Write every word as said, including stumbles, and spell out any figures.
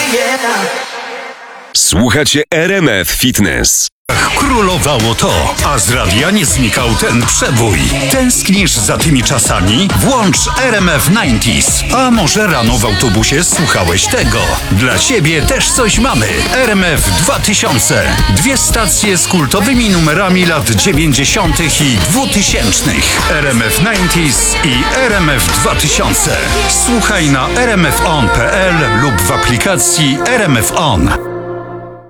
Słuchacie R M F Fitness. Królowało to, a z radia nie znikał ten przebój. Tęsknisz za tymi czasami? Włącz R M F dziewięćdziesiąt. A może rano w autobusie słuchałeś tego? Dla ciebie też coś mamy. R M F dwa tysiące. Dwie stacje z kultowymi numerami lat dziewięćdziesiątych i dwutysięcznych. R M F dziewięćdziesiąt i R M F dwa tysiące. Słuchaj na r m f on kropka p l lub w aplikacji R M F On.